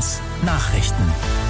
SWR1 Nachrichten.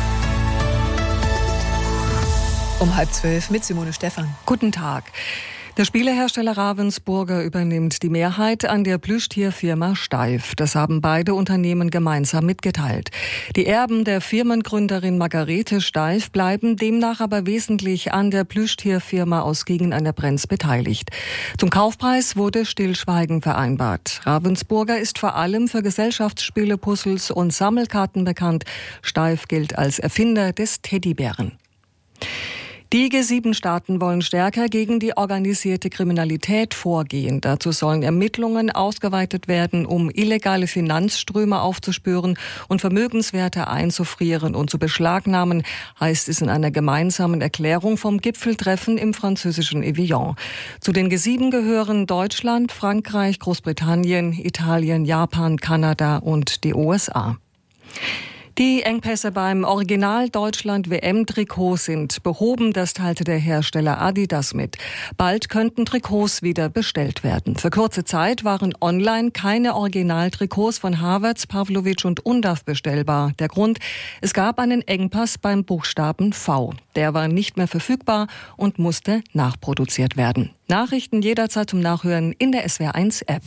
Um 11:30 mit Simone Stephan. Guten Tag. Der Spielehersteller Ravensburger übernimmt die Mehrheit an der Plüschtierfirma Steiff. Das haben beide Unternehmen gemeinsam mitgeteilt. Die Erben der Firmengründerin Margarete Steiff bleiben demnach aber wesentlich an der Plüschtierfirma aus Gegeneinander-Brenz beteiligt. Zum Kaufpreis wurde Stillschweigen vereinbart. Ravensburger ist vor allem für Gesellschaftsspiele, Puzzles und Sammelkarten bekannt. Steiff gilt als Erfinder des Teddybären. Die G7-Staaten wollen stärker gegen die organisierte Kriminalität vorgehen. Dazu sollen Ermittlungen ausgeweitet werden, um illegale Finanzströme aufzuspüren und Vermögenswerte einzufrieren und zu beschlagnahmen, heißt es in einer gemeinsamen Erklärung vom Gipfeltreffen im französischen Evian. Zu den G7 gehören Deutschland, Frankreich, Großbritannien, Italien, Japan, Kanada und die USA. Die Engpässe beim Original-Deutschland-WM-Trikot sind behoben, das teilte der Hersteller Adidas mit. Bald könnten Trikots wieder bestellt werden. Für kurze Zeit waren online keine Originaltrikots von Havertz, Pavlovic und Undav bestellbar. Der Grund: es gab einen Engpass beim Buchstaben V. Der war nicht mehr verfügbar und musste nachproduziert werden. Nachrichten jederzeit zum Nachhören in der SWR1-App.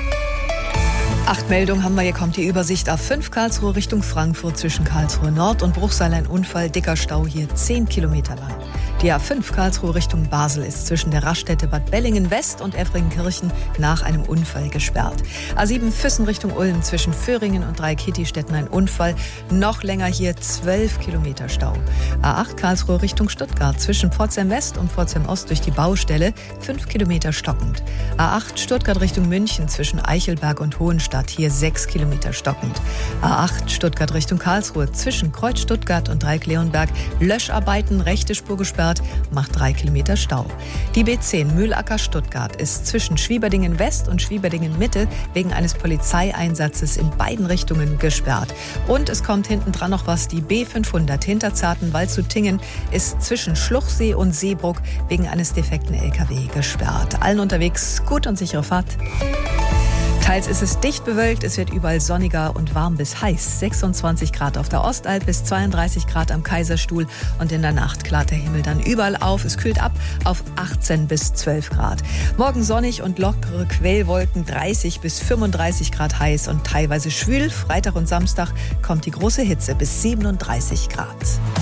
8 Meldungen haben wir. Hier kommt die Übersicht. A5 Karlsruhe Richtung Frankfurt zwischen Karlsruhe Nord und Bruchsal ein Unfall. Dicker Stau hier 10 Kilometer lang. Die A5 Karlsruhe Richtung Basel ist zwischen der Raststätte Bad Bellingen West und Effringkirchen nach einem Unfall gesperrt. A7 Füssen Richtung Ulm zwischen Föhringen und Dreikitti-Städten ein Unfall. Noch länger hier 12 Kilometer Stau. A8 Karlsruhe Richtung Stuttgart zwischen Pforzheim West und Pforzheim Ost durch die Baustelle 5 Kilometer stockend. A8 Stuttgart Richtung München zwischen Eichelberg und Hohenstadt hier 6 Kilometer stockend. A8 Stuttgart Richtung Karlsruhe zwischen Kreuz Stuttgart und Dreieck-Leonberg Löscharbeiten, rechte Spur gesperrt, macht 3 Kilometer Stau. Die B10 Mühlacker Stuttgart ist zwischen Schwieberdingen West und Schwieberdingen Mitte wegen eines Polizeieinsatzes in beiden Richtungen gesperrt. Und es kommt hinten dran noch was. Die B500 Hinterzartenwald zu Tingen ist zwischen Schluchsee und Seebruck wegen eines defekten LKW gesperrt. Allen unterwegs gut und sichere Fahrt. Teils ist es dicht bewölkt, es wird überall sonniger und warm bis heiß. 26 Grad auf der Ostalb bis 32 Grad am Kaiserstuhl und in der Nacht klart der Himmel dann überall auf. Es kühlt ab auf 18 bis 12 Grad. Morgen sonnig und lockere Quellwolken, 30 bis 35 Grad heiß und teilweise schwül. Freitag und Samstag kommt die große Hitze bis 37 Grad.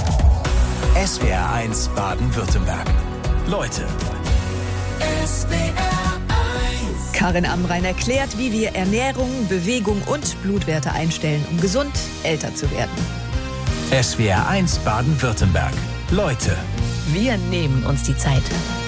SWR1 Baden-Württemberg. Leute. Karin Amrein erklärt, wie wir Ernährung, Bewegung und Blutwerte einstellen, um gesund älter zu werden. SWR1 Baden-Württemberg. Leute. Wir nehmen uns die Zeit.